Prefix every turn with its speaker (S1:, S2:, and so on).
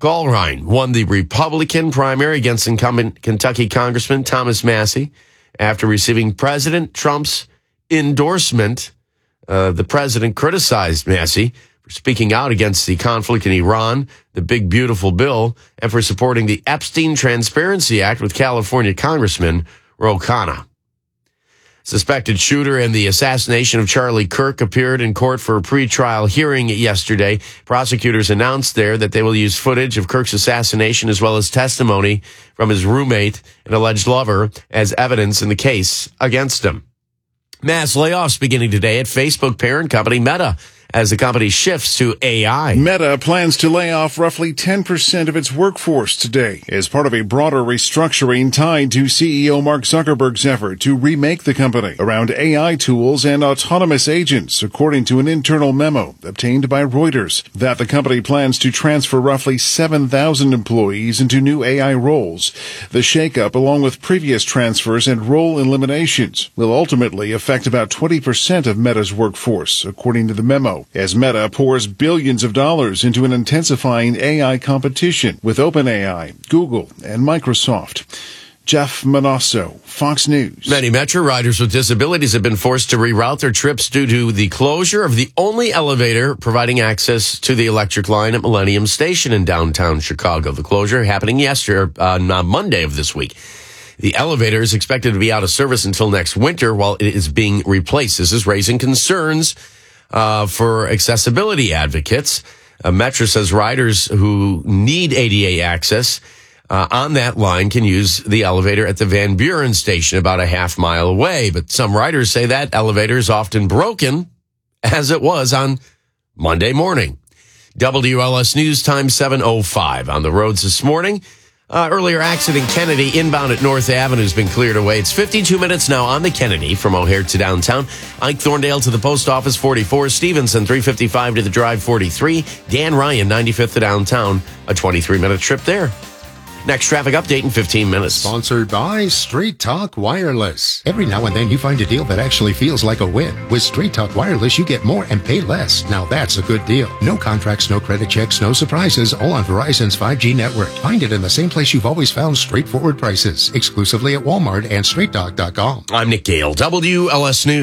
S1: Gallrein won the Republican primary against incumbent Kentucky Congressman Thomas Massie after receiving President Trump's endorsement. The president criticized Massie for speaking out against the conflict in Iran, the Big Beautiful Bill, and for supporting the Epstein Transparency Act with California Congressman Ro Khanna. Suspected shooter in the assassination of Charlie Kirk appeared in court for a pretrial hearing yesterday. Prosecutors announced there that they will use footage of Kirk's assassination as well as testimony from his roommate and alleged lover as evidence in the case against him. Mass layoffs beginning today at Facebook parent company Meta as the company shifts to AI.
S2: Meta plans to lay off roughly 10% of its workforce today as part of a broader restructuring tied to CEO Mark Zuckerberg's effort to remake the company around AI tools and autonomous agents, according to an internal memo obtained by Reuters, that the company plans to transfer roughly 7,000 employees into new AI roles. The shakeup, along with previous transfers and role eliminations, will ultimately affect about 20% of Meta's workforce, according to the memo, as Meta pours billions of dollars into an intensifying AI competition with OpenAI, Google, and Microsoft. Jeff Manasso, Fox News.
S1: Many Metro riders with disabilities have been forced to reroute their trips due to the closure of the only elevator providing access to the electric line at Millennium Station in downtown Chicago. The closure happening on Monday of this week. The elevator is expected to be out of service until next winter while it is being replaced. This is raising concerns for accessibility advocates. Metro says riders who need ADA access on that line can use the elevator at the Van Buren station about a half mile away. But some riders say that elevator is often broken, as it was on Monday morning. WLS News time 7:05 on the roads this morning. Earlier accident, Kennedy inbound at North Avenue has been cleared away. It's 52 minutes now on the Kennedy from O'Hare to downtown. Ike Thorndale to the post office 44. Stevenson 355 to the drive 43. Dan Ryan 95th to downtown. A 23-minute trip there. Next traffic update in 15 minutes.
S3: Sponsored by Straight Talk Wireless. Every now and then you find a deal that actually feels like a win. With Straight Talk Wireless, you get more and pay less. Now that's a good deal. No contracts, no credit checks, no surprises, all on Verizon's 5G network. Find it in the same place you've always found straightforward prices. Exclusively at Walmart and StraightTalk.com.
S1: I'm Nick Gale, WLS News.